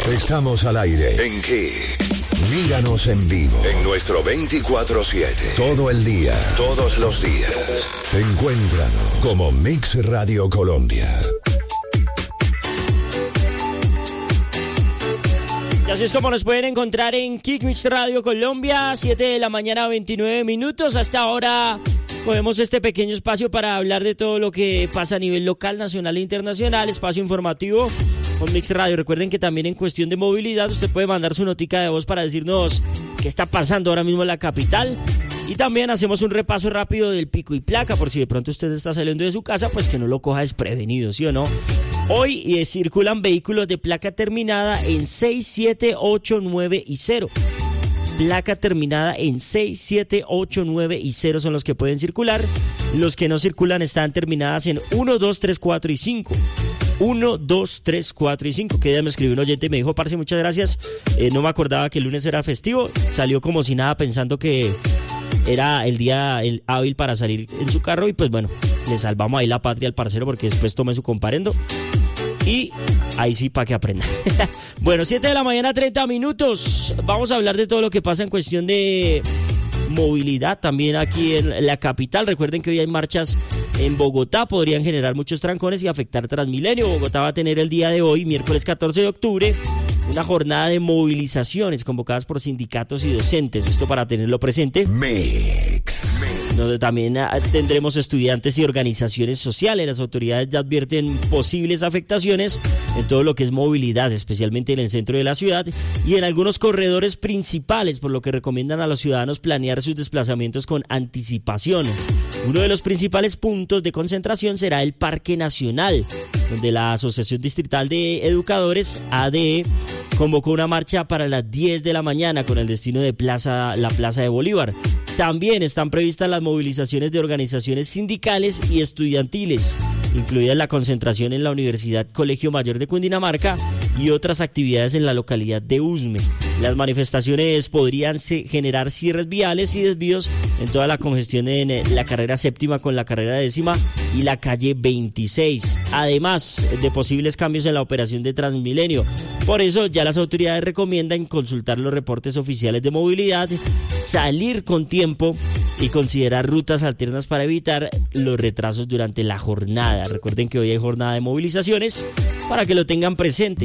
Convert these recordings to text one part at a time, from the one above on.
Estamos al aire. ¿En qué? Míranos en vivo. En nuestro 24/7. Todo el día. Todos los días. Encuéntranos como Mix Radio Colombia. Y así es como nos pueden encontrar en Kick Mix Radio Colombia, 7 de la mañana, 29 minutos. Hasta ahora cogemos este pequeño espacio para hablar de todo lo que pasa a nivel local, nacional e internacional. Espacio informativo con Mix Radio. Recuerden que también en cuestión de movilidad usted puede mandar su notica de voz para decirnos qué está pasando ahora mismo en la capital. Y también hacemos un repaso rápido del pico y placa, por si de pronto usted está saliendo de su casa, pues que no lo coja desprevenido, ¿sí o no? Hoy circulan vehículos de placa terminada en 6, 7, 8, 9 y 0. Placa terminada en 6, 7, 8, 9 y 0 son los que pueden circular. Los que no circulan están terminadas en 1, 2, 3, 4 y 5. 1, 2, 3, 4 y 5. Que ya me escribió un oyente y me dijo, parce, muchas gracias. No me acordaba que el lunes era festivo. Salió como si nada pensando que era el día hábil para salir en su carro. Y pues bueno, le salvamos ahí la patria al parcero porque después tomé su comparendo. Y ahí sí, para que aprenda. Bueno, 7 de la mañana, 30 minutos. Vamos a hablar de todo lo que pasa en cuestión de movilidad también aquí en la capital. Recuerden que hoy hay marchas en Bogotá, podrían generar muchos trancones y afectar Transmilenio. Bogotá va a tener el día de hoy, miércoles 14 de octubre, una jornada de movilizaciones convocadas por sindicatos y docentes. Esto para tenerlo presente. Donde también tendremos estudiantes y organizaciones sociales. Las autoridades ya advierten posibles afectaciones en todo lo que es movilidad, especialmente en el centro de la ciudad y en algunos corredores principales, por lo que recomiendan a los ciudadanos planear sus desplazamientos con anticipación. Uno de los principales puntos de concentración será el Parque Nacional, donde la Asociación Distrital de Educadores, ADE, convocó una marcha para las 10 de la mañana con el destino de la Plaza de Bolívar. También están previstas las movilizaciones de organizaciones sindicales y estudiantiles, incluida la concentración en la Universidad Colegio Mayor de Cundinamarca y otras actividades en la localidad de Usme. Las manifestaciones podrían generar cierres viales y desvíos en toda la congestión en la carrera séptima con la carrera décima y la calle 26, además de posibles cambios en la operación de Transmilenio. Por eso ya las autoridades recomiendan consultar los reportes oficiales de movilidad, salir con tiempo y considerar rutas alternas para evitar los retrasos durante la jornada. Recuerden que hoy hay jornada de movilizaciones para que lo tengan presente.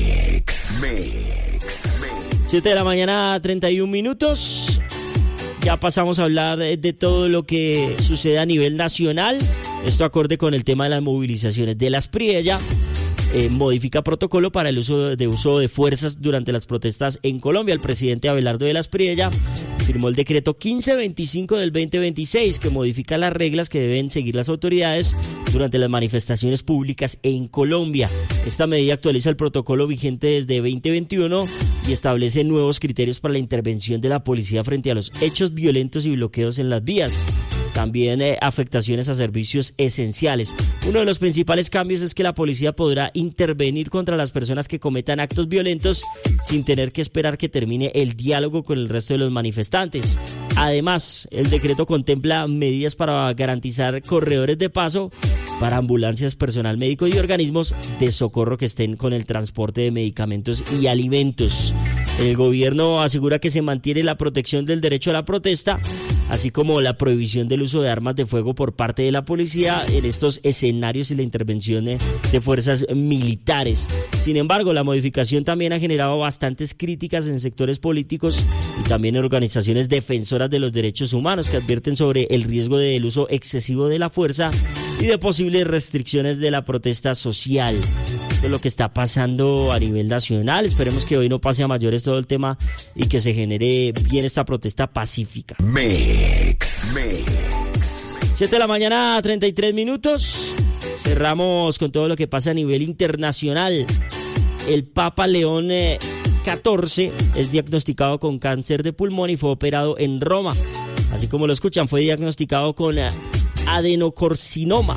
7 de la mañana, 31 minutos. Ya pasamos a hablar de todo lo que sucede a nivel nacional. Esto acorde con el tema de las movilizaciones de las Priella. Modifica protocolo para el uso de fuerzas durante las protestas en Colombia. El presidente Abelardo de las Priella firmó el decreto 1525 del 2026 que modifica las reglas que deben seguir las autoridades durante las manifestaciones públicas en Colombia. Esta medida actualiza el protocolo vigente desde 2021 y establece nuevos criterios para la intervención de la policía frente a los hechos violentos y bloqueos en las vías. También afectaciones a servicios esenciales. Uno de los principales cambios es que la policía podrá intervenir contra las personas que cometan actos violentos sin tener que esperar que termine el diálogo con el resto de los manifestantes. Además, el decreto contempla medidas para garantizar corredores de paso para ambulancias, personal médico y organismos de socorro que estén con el transporte de medicamentos y alimentos. El gobierno asegura que se mantiene la protección del derecho a la protesta, así como la prohibición del uso de armas de fuego por parte de la policía en estos escenarios y la intervención de fuerzas militares. Sin embargo, la modificación también ha generado bastantes críticas en sectores políticos y también en organizaciones defensoras de los derechos humanos que advierten sobre el riesgo del uso excesivo de la fuerza y de posibles restricciones de la protesta social. Esto es lo que está pasando a nivel nacional. Esperemos que hoy no pase a mayores todo el tema y que se genere bien esta protesta pacífica. 7 de la mañana, 33 minutos. Cerramos con todo lo que pasa a nivel internacional. El Papa León XIV es diagnosticado con cáncer de pulmón y fue operado en Roma. Así como lo escuchan, fue diagnosticado con adenocarcinoma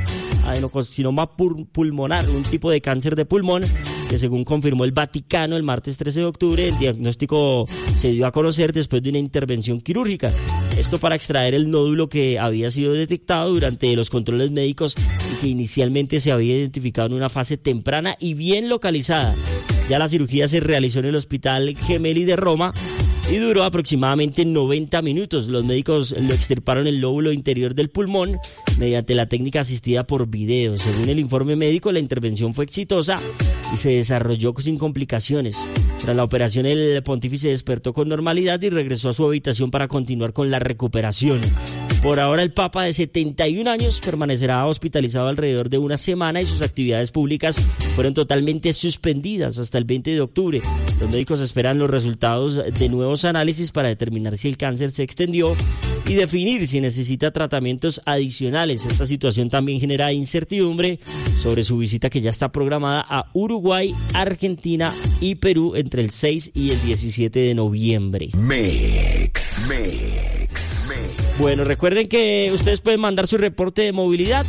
pulmonar, un tipo de cáncer de pulmón que según confirmó el Vaticano el martes 13 de octubre, el diagnóstico se dio a conocer después de una intervención quirúrgica. Esto para extraer el nódulo que había sido detectado durante los controles médicos y que inicialmente se había identificado en una fase temprana y bien localizada, Ya la cirugía se realizó en el Hospital Gemelli de Roma y duró aproximadamente 90 minutos. Los médicos lo extirparon el lóbulo interior del pulmón mediante la técnica asistida por video. Según el informe médico, la intervención fue exitosa y se desarrolló sin complicaciones. Tras la operación, el pontífice despertó con normalidad y regresó a su habitación para continuar con la recuperación. Por ahora, el Papa de 71 años permanecerá hospitalizado alrededor de una semana y sus actividades públicas fueron totalmente suspendidas hasta el 20 de octubre. Los médicos esperan los resultados de nuevos análisis para determinar si el cáncer se extendió y definir si necesita tratamientos adicionales. Esta situación también genera incertidumbre sobre su visita que ya está programada a Uruguay, Argentina y Perú entre el 6 y el 17 de noviembre. Mix. Bueno, recuerden que ustedes pueden mandar su reporte de movilidad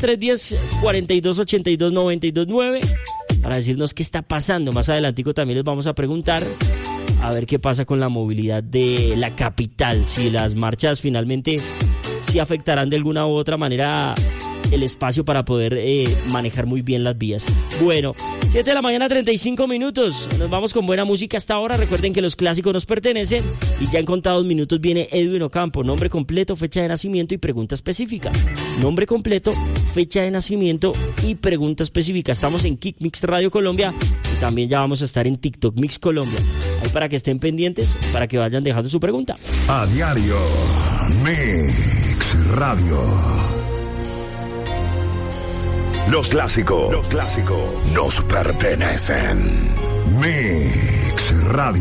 310-4282-929 para decirnos qué está pasando. Más adelantico también les vamos a preguntar a ver qué pasa con la movilidad de la capital, si las marchas finalmente sí afectarán de alguna u otra manera el espacio para poder manejar muy bien las vías. Bueno, 7 de la mañana, 35 minutos. Nos vamos con buena música hasta ahora. Recuerden que los clásicos nos pertenecen y ya en contados minutos viene Edwin Ocampo. Nombre completo, fecha de nacimiento y pregunta específica. Nombre completo, fecha de nacimiento y pregunta específica. Estamos en Kick Mix Radio Colombia y también ya vamos a estar en TikTok Mix Colombia. Ahí para que estén pendientes, para que vayan dejando su pregunta. A diario, Mix Radio. Los clásicos nos pertenecen. Mix Radio.